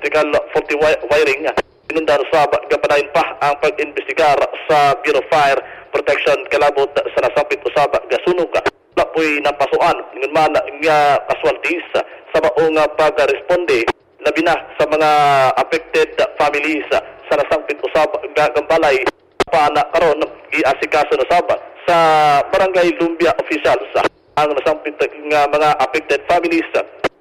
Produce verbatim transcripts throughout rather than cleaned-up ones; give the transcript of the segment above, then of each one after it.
Article forty wiring. Pinundar sa gapadayon pa ang pag-imbestigar sa Bureau of Fire Protection kalabot sa nasapit usab gasunog. Wala po'y napasuan ngun man nga casualties sa maong pag-responde labi na sa mga affected families sa nasangpit usab gagambalay pa na karon giasikaso na sab sa barangay Lumbia officials ang nasangpit nga mga affected families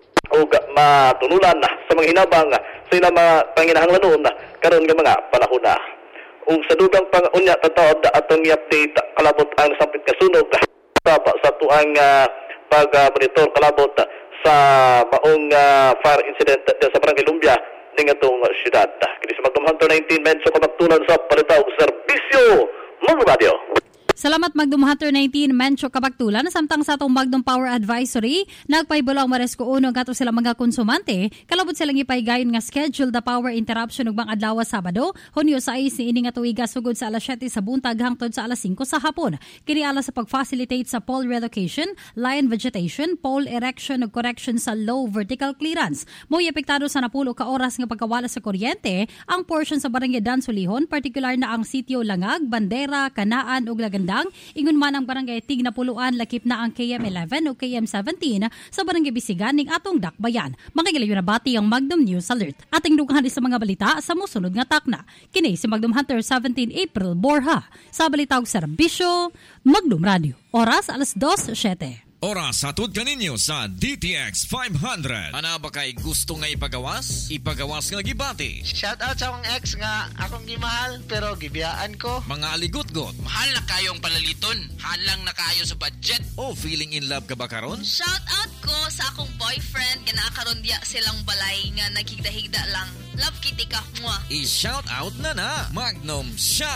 o matunulan sa mga hinabang sa ilang mga panginahanglanon karon nga mga panahon na. Ug sa dugang pangunya tataod atong i-update kalabot ang nasampit nga sunog sa sa tuang uh, pag-monitor kalabot sa maong uh, fire incident sa barangay Lumbia ning atong syudad. Kini sa Magnum Hunter nineteen medyo kamagtunan sa palitaw serbisyo mga radio. Salamat Magnum Hunter nineteen Mencho Kabaktulan samtang sa atong Magnum Power Advisory nagpaybulo ang Maresco uno kato sila mga konsumante kalabot silang ipaygayon nga schedule the power interruption ug bang adlaw Sabado Hunyo sais ni ini nga tuiga sugod sa alas siyete sa buntag hangtod sa alas singko sa hapon. Kini ala sa pag-facilitate sa pole relocation, line vegetation, pole erection ug correction sa low vertical clearance. Mo'y epektado sa napulo ka oras nga pagkawala sa kuryente ang portion sa barangay Dansulihon, particular na ang sitio Langag, Bandera, Kanaan ug Lagandang. Ingon man ang barangay Tignapuluan lakip na ang K M eleven o K M seventeen sa barangay Bisigan ning atong Dakbayan. Makikilayo na bati ang Magnum News Alert. Ating dugahan sa mga balita sa musunod nga takna. Kini si Magnum Hunter seventeen April Borja sa balitang serbisyo Magnum Radio. Oras alas dos siyete. Oras hatod kaninyo sa D T X five hundred. Ana ba kay gusto nga ipagawas? Ipagawas nga gibati. Shout out sa akong ex nga akong gimahal pero gibiyaan ko. Mga aligot-got. Mahal na kayong palaliton. Halang na kayo sa budget. O feeling in love ka ba karon? Shout out ko sa akong boyfriend nga nakakaroon diya silang balay nga naghigda-higda lang. Love kitty ka mo. I-shout out na na. Magnum Shout